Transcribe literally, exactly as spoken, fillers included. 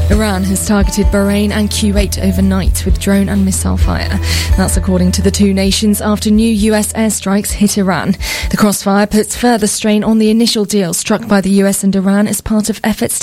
Iran has targeted Bahrain and Kuwait overnight with drone and missile fire. That's according to the two nations after new U S airstrikes hit Iran. The crossfire puts further strain on the initial deal struck by the U S and Iran as part of efforts